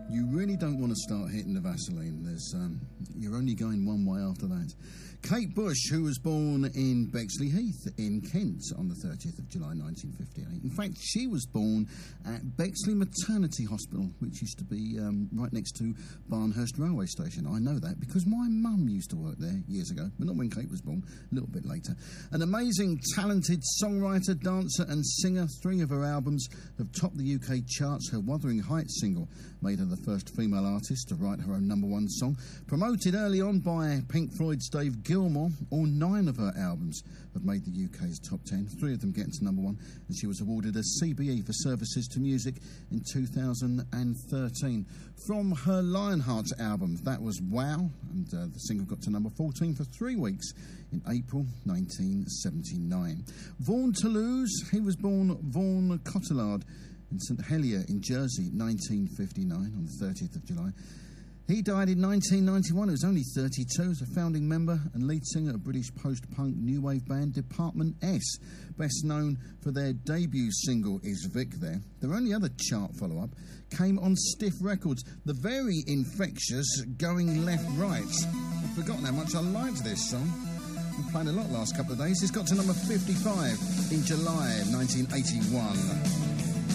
You really don't want to start hitting the Vaseline. You're only going one way after that. Kate Bush, who was born in Bexley Heath in Kent on the 30th of July 1958. In fact, she was born at Bexley Maternity Hospital, which used to be right next to Barnhurst Railway Station. I know that because my mum used to work there years ago, but not when Kate was born, a little bit later. An amazing, talented songwriter, dancer and singer. 3 of her albums have topped the UK charts. Her Wuthering Heights single made her the first female artist to write her own #1 song. Promoted early on by Pink Floyd's Dave Gilmour, all 9 of her albums have made the UK's top 10, 3 of them getting to #1, and she was awarded a CBE for services to music in 2013. From her Lionheart album, that was Wow, and the single got to #14 for 3 weeks in April 1979. Vaughan Toulouse, he was born Vaughan Cotillard in St Helier in Jersey, 1959, on the 30th of July. He died in 1991. He was only 32. He was a founding member and lead singer of British post-punk new wave band Department S, best known for their debut single Is Vic There. Their only other chart follow-up came on Stiff Records, the very infectious Going Left Right. I've forgotten how much I liked this song. I've played a lot last couple of days. It's got to #55 in July 1981.